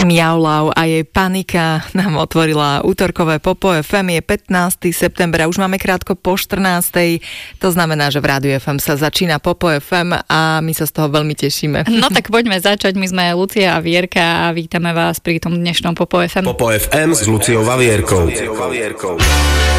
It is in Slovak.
Miaulau a jej panika nám otvorila útorkové Popo FM. Je 15. september a už máme krátko po 14. To znamená, že v Rádiu FM sa začína Popo FM a my sa z toho veľmi tešíme. No tak poďme začať. My sme Lucia a Vierka a vítame vás pri tom dnešnom Popo FM. Popo FM s Luciou a Vierkou.